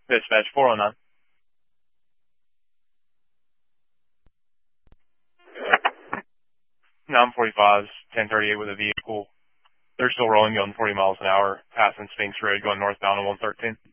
Dispatch 409. 945's 1038 with a vehicle. They're still rolling going 40 miles an hour, passing Sphinx Road, going northbound on 113.